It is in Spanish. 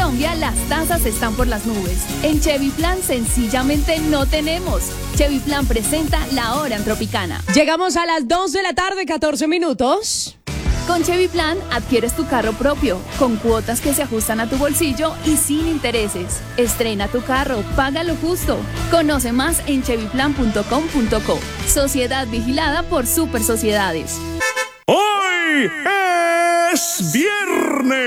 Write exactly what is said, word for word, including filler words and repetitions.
Colombia las tasas están por las nubes. En Chevy Plan sencillamente no tenemos. Chevy Plan presenta La Hora en Tropicana. Llegamos a las dos de la tarde, catorce minutos. Con Chevy Plan adquieres tu carro propio, con cuotas que se ajustan a tu bolsillo y sin intereses. Estrena tu carro, págalo justo. Conoce más en chevy plan punto com punto co. Sociedad vigilada por Super Sociedades. Hoy es viernes.